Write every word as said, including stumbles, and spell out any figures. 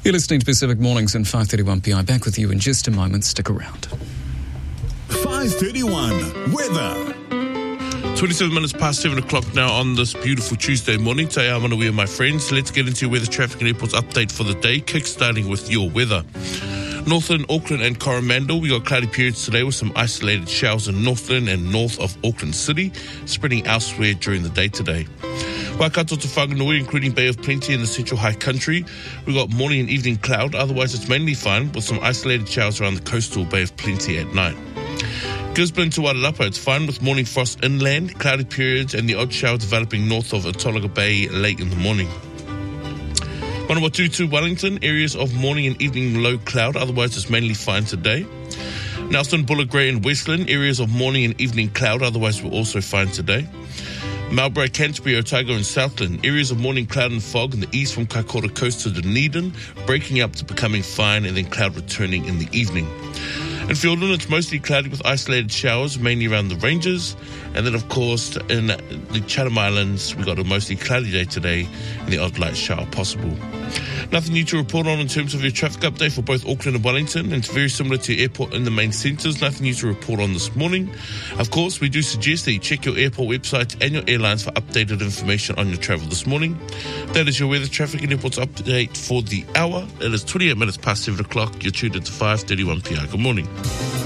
You're listening to Pacific Mornings and five thirty-one P I. Back with you in just a moment. Stick around. five thirty-one weather. twenty-seven minutes past seven o'clock now on this beautiful Tuesday morning. Te ao mana, my friends. Let's get into your weather, traffic and airports update for the day, kick-starting with your weather. Northern Auckland and Coromandel, we got cloudy periods today with some isolated showers in Northland and north of Auckland City, spreading elsewhere during the day today. Waikato to Whanganui, including Bay of Plenty in the central high country, we got morning and evening cloud, otherwise it's mainly fine with some isolated showers around the coastal Bay of Plenty at night. Gisborne to Wairarapa, it's fine with morning frost inland, cloudy periods and the odd shower developing north of Otolaga Bay late in the morning. Manawatu to Wellington, areas of morning and evening low cloud, otherwise it's mainly fine today. Nelson, Buller Grey and Westland, areas of morning and evening cloud, otherwise we're also fine today. Marlborough, Canterbury, Otago and Southland, areas of morning cloud and fog in the east from Kaikoura Coast to Dunedin, breaking up to becoming fine and then cloud returning in the evening. In Fiordland, it's mostly cloudy with isolated showers, mainly around the ranges. And then, of course, in the Chatham Islands, we've got a mostly cloudy day today and the odd light shower possible. Nothing new to report on in terms of your traffic update for both Auckland and Wellington. And it's very similar to airport in the main centres. Nothing new to report on this morning. Of course, we do suggest that you check your airport websites and your airlines for updated information on your travel this morning. That is your weather, traffic and airports update for the hour. It is twenty-eight minutes past seven o'clock. You're tuned into five thirty-one P I. Good morning.